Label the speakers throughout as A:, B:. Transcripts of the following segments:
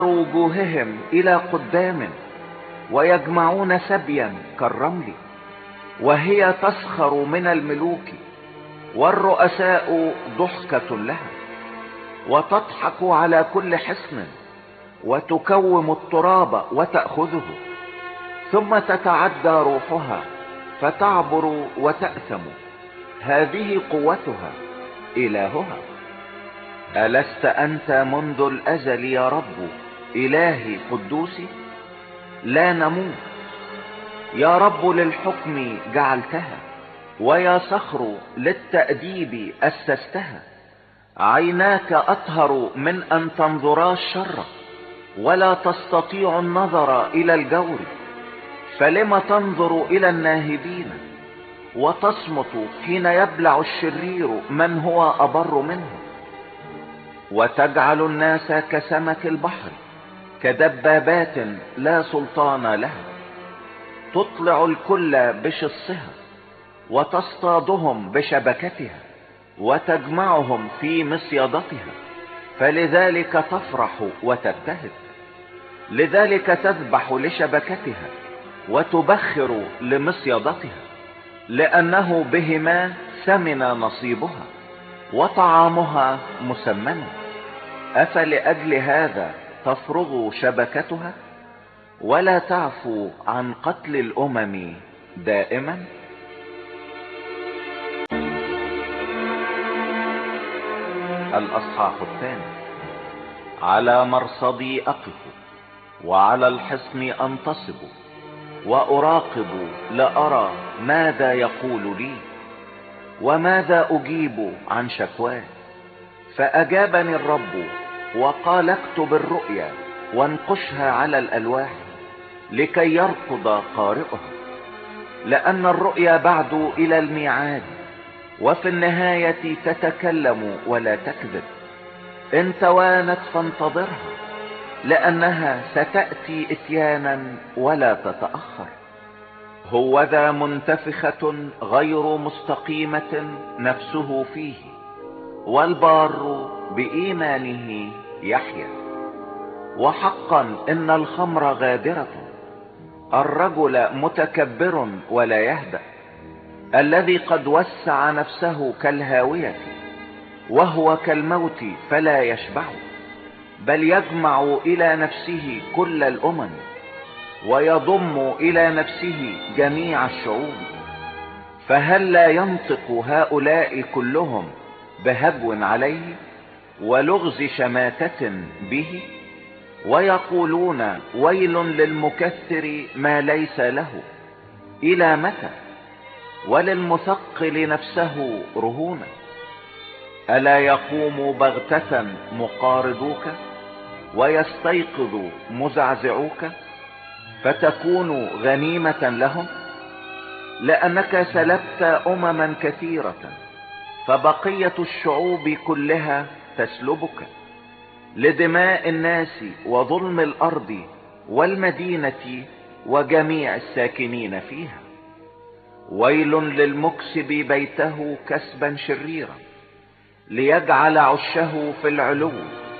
A: وجوههم الى قدام، ويجمعون سبيا كالرمل، وهي تسخر من الملوك، والرؤساء ضحكة لها، وتضحك على كل حصن، وتكوم التراب وتأخذه، ثم تتعدى روحها فتعبر وتأثم. هذه قوتها إلهها. ألست أنت منذ الأزل يا رب إلهي قدوسي؟ لا نموت يا رب، للحكم جعلتها، ويا صخر للتأديب أسستها. عيناك أطهر من أن تنظرا الشر، ولا تستطيع النظر إلى الجور. فلم تنظر إلى الناهبين، وتصمت حين يبلع الشرير من هو أبر منه؟ وتجعل الناس كسمك البحر، كدبابات لا سلطان لها. تطلع الكل بشصها، وتصطادهم بشبكتها، وتجمعهم في مصيدتها. فلذلك تفرح وتبتهج، لذلك تذبح لشبكتها، وتبخر لمصيدتها، لأنه بهما سمن نصيبها، وطعامها مسمن. أفلأجل هذا تفرغ شبكتها، ولا تعفو عن قتل الأمم دائما؟ الأصحاح الثاني. على مرصدي أقف، وعلى الحصن أنتصب، وأراقب لأرى ماذا يقول لي، وماذا أجيب عن شكواه. فأجابني الرب وقال: اكتب الرؤيا وانقشها على الألواح، لكي يركض قارئها. لأن الرؤيا بعد إلى الميعاد، وفي النهاية تتكلم ولا تكذب. إن توانت فانتظرها، لأنها ستأتي إتيانا ولا تتأخر. هوذا منتفخة غير مستقيمة نفسه فيه، والبار بإيمانه يحيا. وحقا إن الخمر غادرة، الرجل متكبر ولا يهدأ، الذي قد وسع نفسه كالهاوية، وهو كالموت فلا يشبع، بل يجمع إلى نفسه كل الأمم، ويضم إلى نفسه جميع الشعوب. فهل لا ينطق هؤلاء كلهم بهجو عليه، ولغز شماتة به؟ ويقولون: ويل للمكثر ما ليس له، إلى متى؟ وللمثقل نفسه رهونا. ألا يقوم بغتة مقارضوك، ويستيقظ مزعزعوك، فتكون غنيمة لهم؟ لأنك سلبت أمما كثيرة، فبقية الشعوب كلها تسلبك، لدماء الناس وظلم الأرض والمدينة وجميع الساكنين فيها. ويل للمكسب بيته كسبا شريرا، ليجعل عشه في العلو،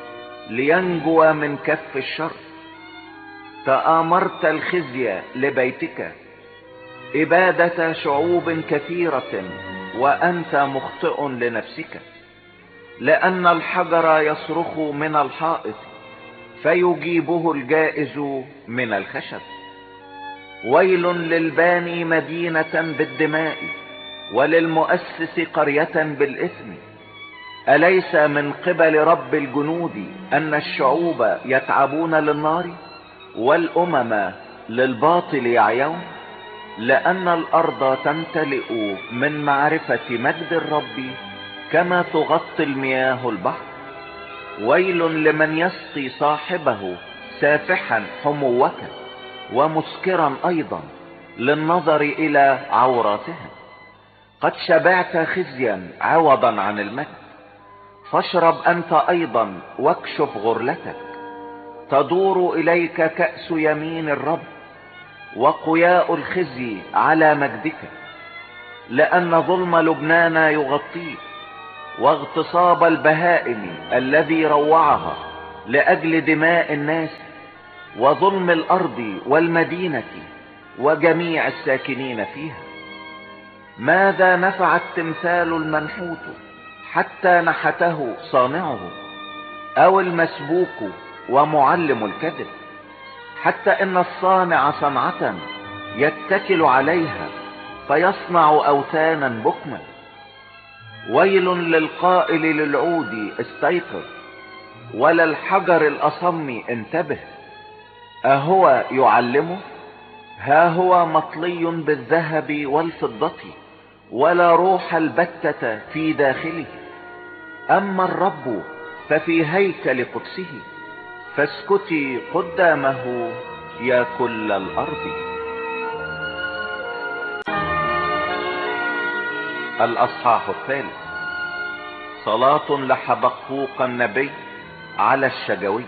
A: لينجو من كف الشر. تآمرت الخزي لبيتك، إبادة شعوب كثيرة، وأنت مخطئ لنفسك. لأن الحجر يصرخ من الحائط، فيجيبه الجائز من الخشب. ويل للباني مدينة بالدماء، وللمؤسس قرية بالإثم. أليس من قبل رب الجنود أن الشعوب يتعبون للنار، والأمم للباطل يعيون؟ لأن الأرض تمتلئ من معرفة مجد الرب، كما تغطي المياه البحر. ويل لمن يسقي صاحبه سافحا حموة، ومسكرا أيضا للنظر إلى عوراتهم. قد شبعت خزيا عوضا عن المجد، فاشرب أنت أيضا واكشف غرلتك. تدور إليك كأس يمين الرب، وقياء الخزي على مجدك. لأن ظلم لبنان يغطيه، واغتصاب البهائم الذي روعها، لأجل دماء الناس وظلم الأرض والمدينة وجميع الساكنين فيها. ماذا نفع التمثال المنحوت حتى نحته صانعه، أو المسبوك ومعلم الكذب، حتى إن الصانع صنعة يتكل عليها فيصنع أوثانا بكما. ويل للقائل للعود استيقظ، وللحجر الأصم انتبه. أهو يعلمه؟ ها هو مطلي بالذهب والفضة، ولا روح البتة في داخله. أما الرب ففي هيكل قدسه، فاسكتي قدامه يا كل الأرض. الأصحاح الثالث. صلاة لحبقوق النبي على الشجوي.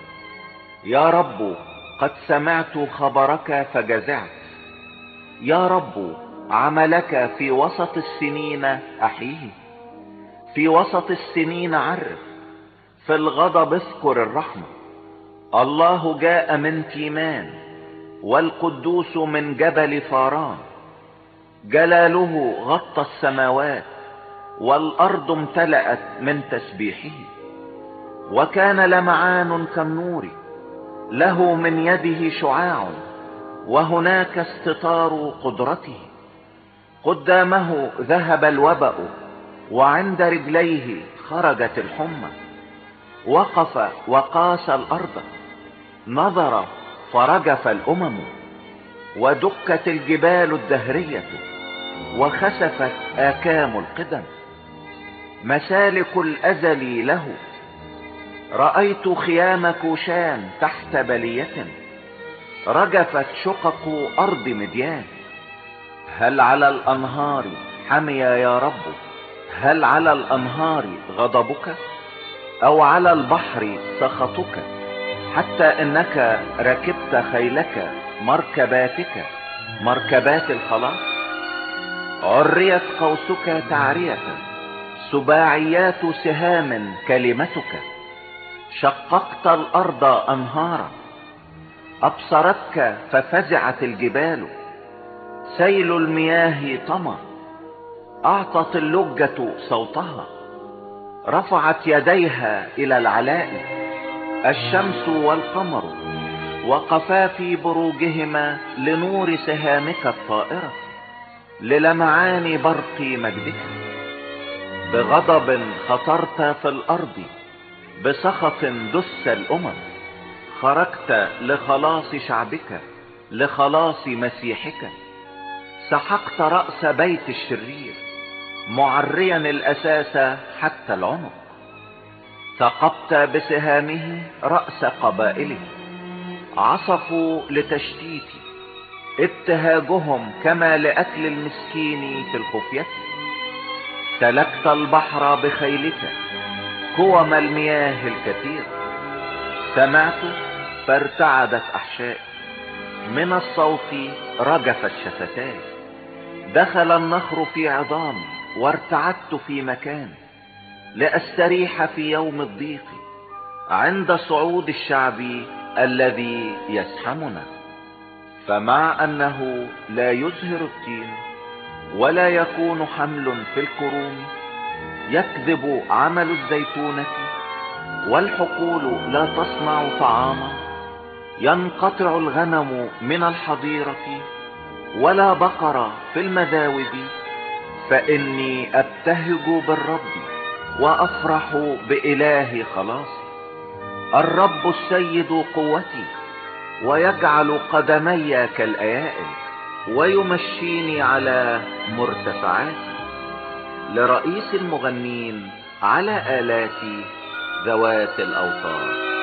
A: يا رب قد سمعت خبرك فجزعت. يا رب عملك في وسط السنين أحيه. في وسط السنين عرف، في الغضب اذكر الرحمة. الله جاء من تيمان، والقدوس من جبل فاران. جلاله غطى السماوات، والأرض امتلأت من تسبيحه. وكان لمعان كالنور، له من يده شعاع، وهناك استطار قدرته. قدامه ذهب الوبأ، وعند رجليه خرجت الحمى. وقف وقاس الأرض، نظر فرجف الأمم. ودكت الجبال الدهرية، وخسفت آكام القدم. مسالك الأزل له، رأيت خيام كوشان تحت بلية. رجفت شقق أرض مديان. هل على الأنهار حمي يا رب؟ هل على الأنهار غضبك؟ أو على البحر سخطك؟ حتى إنك ركبت خيلك مركباتك، مركبات الخلاص. عريت قوسك تعرية، سباعيات سهام كلمتك. شققت الأرض أنهارا، أبصرتك ففزعت الجبال. سيل المياه طمى، أعطت اللجة صوتها. رفعت يديها إلى العلاء. الشمس والقمر وقفا في بروجهما لنور سهامك الطائرة، للمعان برق مجدك. بغضب خطرت في الأرض، بسخط دس الأمم. خرجت لخلاص شعبك، لخلاص مسيحك. سحقت رأس بيت الشرير، معريا الأساس حتى العنق. ثقبت بسهامه رأس قبائله. عصفوا لتشتيت، ابتهاجهم كما لأكل المسكين في الخفية. سلكت البحر بخيلك، كوم المياه الكثير. سمعت فارتعدت أحشائي، من الصوت رجفت شفتاي. دخل النخر في عظامي، وارتعدت في مكان، لأستريح في يوم الضيق، عند صعود الشعب الذي يزحمنا. فمع أنه لا يزهر التين، ولا يكون حمل في الكروم، يكذب عمل الزيتونة، والحقول لا تصنع طعاما. ينقطع الغنم من الحظيرة، ولا بقر في المذاود. فإني أبتهج بالرب، وأفرح بإله خلاصي. الرب السيد قوتي، ويجعل قدمي كالأيائل، ويمشيني على مرتفعاتي. لرئيس المغنين على آلات ذوات الأوتار.